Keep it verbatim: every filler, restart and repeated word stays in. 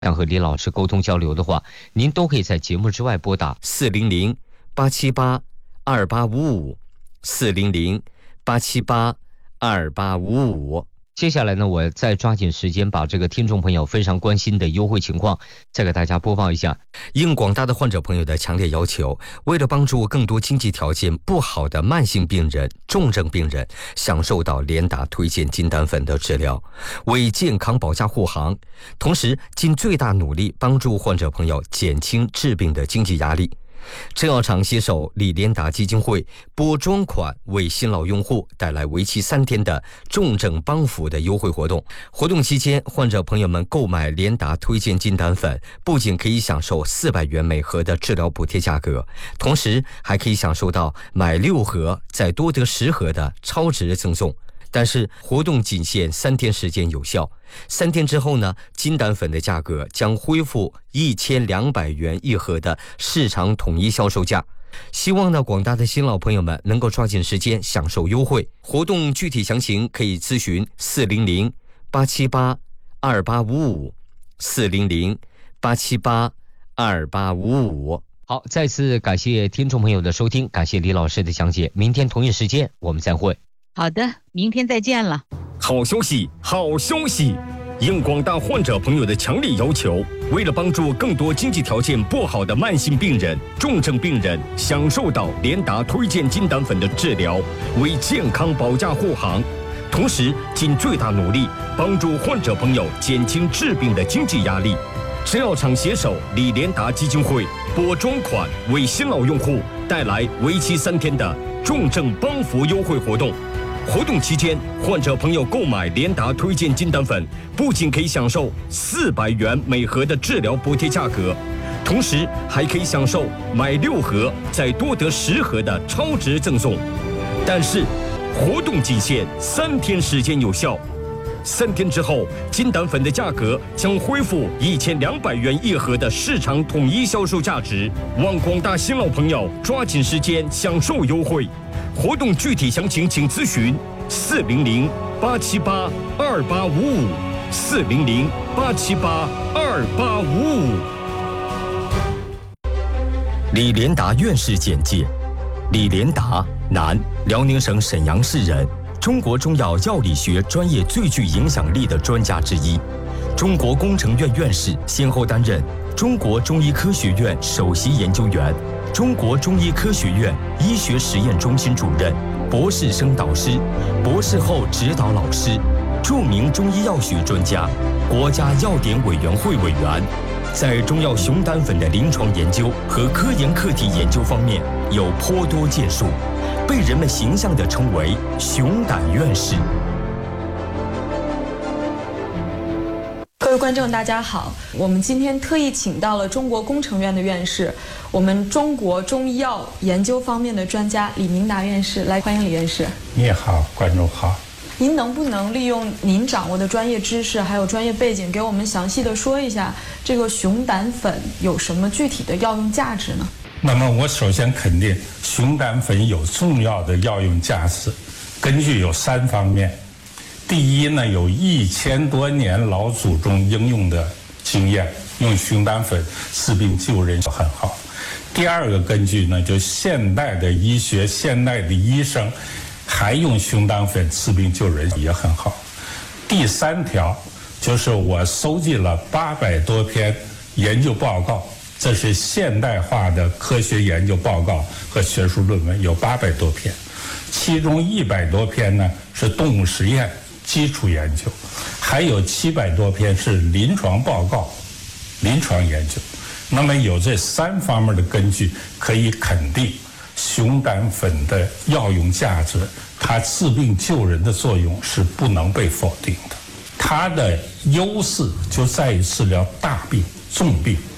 想和李老师沟通交流的话，您都可以在节目之外拨打四零零八七八二八五五四零零八七八二八五五。 接下来呢，我再抓紧时间把这个听众朋友非常关心的优惠情况再给大家播报一下。 应广大的患者朋友的强烈要求，为了帮助更多经济条件不好的慢性病人、重症病人享受到联达推荐金丹粉的治疗，为健康保驾护航，同时尽最大努力帮助患者朋友减轻治病的经济压力。制药厂携手李联达基金会拨专款，为新老用户带来为期三天的重症帮扶的优惠活动。活动期间，患者朋友们购买联达推荐金丹粉，不仅可以享受四百元每盒的治疗补贴价格，同时还可以享受到买六盒再多得十盒的超值赠送。但是活动仅限三天时间有效，三天之后呢，金丹粉的价格将恢复一千两百元一盒的市场统一销售价。希望呢，广大的新老朋友们能够抓紧时间享受优惠。活动具体详情可以咨询四零零八七八二八五五四零零八七八二八五五。 好，再次感谢听众朋友的收听，感谢李老师的讲解。明天同一时间我们再会。 好的，明天再见了。 好消息，好消息！应广大患者朋友的强烈要求，为了帮助更多经济条件不好的慢性病人、重症病人享受到联达推荐金丹粉的治疗，为健康保驾护航，同时尽最大努力帮助患者朋友减轻治病的经济压力。制药厂携手李联达基金会拨专款，为新老用户带来为期三天的重症帮扶优惠活动。活动期间，患者朋友购买联达推荐金丹粉，不仅可以享受四百元每盒的治疗补贴价格，同时还可以享受买六盒再多得十盒的超值赠送。但是，活动仅限三天时间有效，三天之后，金丹粉的价格将恢复一千两百元一盒的市场统一销售价值。望广大新老朋友抓紧时间享受优惠。活动具体详情请咨询四零零八七八二八五五四零零八七八二八五五。 李联达院士简介：李联达，男，辽宁省沈阳市人，中国中药药理学专业最具影响力的专家之一，中国工程院院士，先后担任中国中医科学院首席研究员、中国中医科学院医学实验中心主任、博士生导师、博士后指导老师，著名中医药学专家，国家药典委员会委员，在中药熊胆粉的临床研究和科研课题研究方面有颇多建树，被人们形象地称为熊胆院士。 各位观众大家好，我们今天特意请到了中国工程院的院士，我们中国中医药研究方面的专家李明达院士，来欢迎李院士。 你好，观众好。 您能不能利用您掌握的专业知识还有专业背景，给我们详细的说一下这个熊胆粉有什么具体的药用价值呢？ 那么我首先肯定熊胆粉有重要的药用价值，根据有三方面。第一呢，有一千多年老祖宗应用的经验，用熊胆粉治病救人很好。第二个根据呢，就现代的医学，现代的医生还用熊胆粉治病救人也很好。第三条就是我收集了八百多篇研究报告，这是现代化的科学研究报告和学术论文，有八百多篇，其中一百多篇呢是动物实验基础研究，还有七百多篇是临床报告、临床研究。那么有这三方面的根据，可以肯定熊胆粉的药用价值，它治病救人的作用是不能被否定的。它的优势就在于治疗大病、重病。